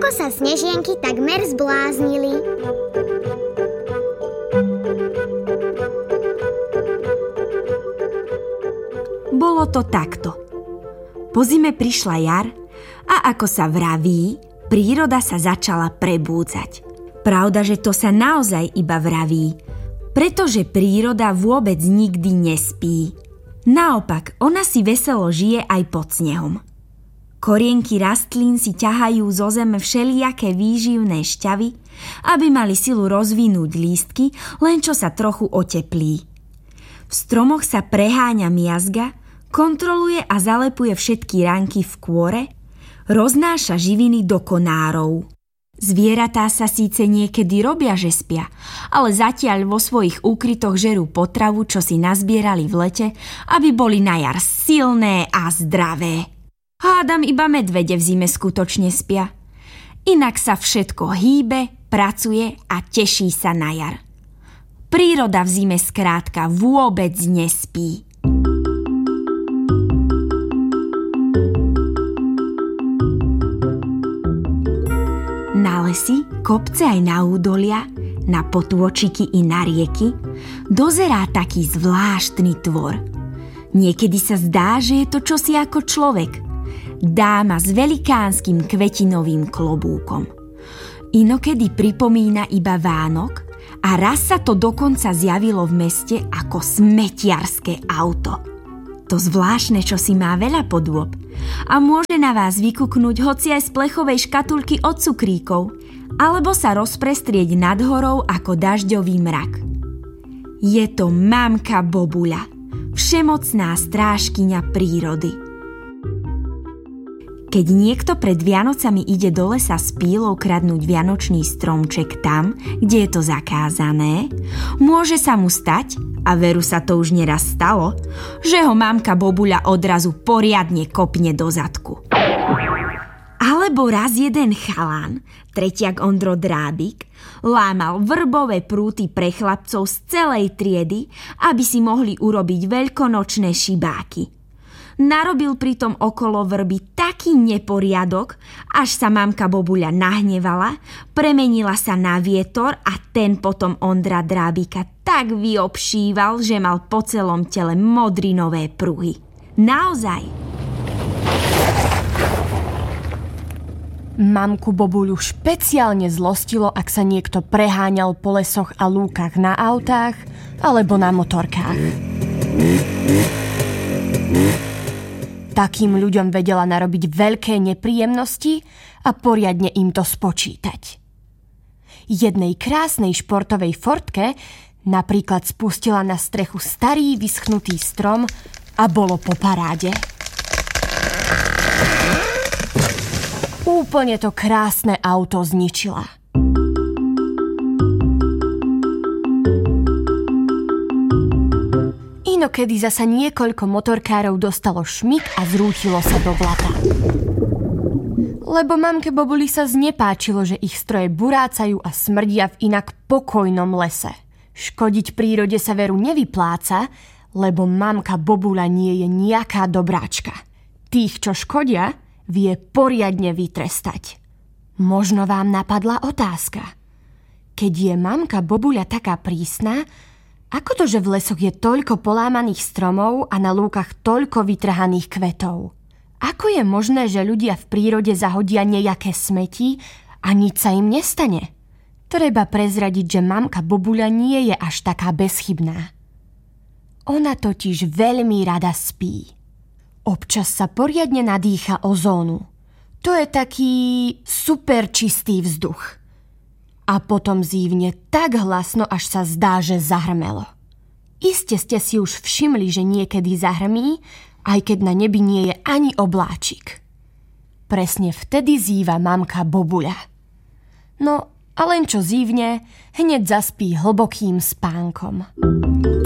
ako sa snežienky takmer zbláznili. Bolo to takto. Po zime prišla jar a ako sa vraví, príroda sa začala prebúdzať. Pravda, že to sa naozaj iba vraví, pretože príroda vôbec nikdy nespí. Naopak, ona si veselo žije aj pod snehom. Korienky rastlín si ťahajú zo zeme všelijaké výživné šťavy, aby mali silu rozvinúť lístky, len čo sa trochu oteplí. V stromoch sa preháňa miazga, kontroluje a zalepuje všetky ránky v kôre, roznáša živiny do konárov. Zvieratá sa síce niekedy robia, že spia, ale zatiaľ vo svojich úkrytoch žerú potravu, čo si nazbierali v lete, aby boli na jar silné a zdravé. Hádam, iba medvede v zime skutočne spia. Inak sa všetko hýbe, pracuje a teší sa na jar. Príroda v zime skrátka vôbec nespí. Na lesy, kopce aj na údolia, na potôčiky i na rieky dozerá taký zvláštny tvor. Niekedy sa zdá, že je to čosi ako človek. Dáma s velikánskym kvetinovým klobúkom. Inokedy pripomína iba Vánok a raz sa to dokonca zjavilo v meste ako smetiarské auto. To zvláštne čosi má veľa podôb a môže na vás vykuknúť hoci aj z plechovej škatulky od cukríkov alebo sa rozprestrieť nad horou ako dažďový mrak. Je to mamka Bobuľa, všemocná strážkyňa prírody. Keď niekto pred Vianocami ide do lesa s pílou kradnúť vianočný stromček tam, kde je to zakázané, môže sa mu stať, a veru sa to už neraz stalo, že ho mamka Bobuľa odrazu poriadne kopne do zadku. Alebo raz jeden chalán, tretiak Ondro Drábik, lámal vrbové prúty pre chlapcov z celej triedy, aby si mohli urobiť veľkonočné šibáky. Narobil pritom okolo vrby taký neporiadok, až sa mamka Bobuľa nahnevala, premenila sa na vietor a ten potom Ondra Drábika tak vyobšíval, že mal po celom tele modrinové pruhy. Naozaj. Mamku Bobuľu špeciálne zlostilo, ak sa niekto preháňal po lesoch a lúkach na autách alebo na motorkách. Takým ľuďom vedela narobiť veľké nepríjemnosti a poriadne im to spočítať. Jednej krásnej športovej Fordke napríklad spustila na strechu starý vyschnutý strom a bolo po paráde. Úplne to krásne auto zničila. Inokedy zasa niekoľko motorkárov dostalo šmik a zrútilo sa do blata. Lebo mamke Bobuli sa znepáčilo, že ich stroje burácajú a smrdia v inak pokojnom lese. Škodiť prírode sa veru nevypláca, lebo mamka Bobuľa nie je nejaká dobráčka. Tých, čo škodia, vie poriadne vytrestať. Možno vám napadla otázka. Keď je mamka Bobuľa taká prísna, ako to, že v lesoch je toľko polámaných stromov a na lúkach toľko vytrhaných kvetov? Ako je možné, že ľudia v prírode zahodia nejaké smeti a nič sa im nestane? Treba prezradiť, že mamka Bobuľa nie je až taká bezchybná. Ona totiž veľmi rada spí. Občas sa poriadne nadýcha ozónu. To je taký super čistý vzduch. A potom zívne tak hlasno, až sa zdá, že zahrmelo. Iste ste si už všimli, že niekedy zahrmí, aj keď na nebi nie je ani obláčik. Presne vtedy zýva mamka Bobuľa. No, a len čo zívne, hneď zaspí hlbokým spánkom.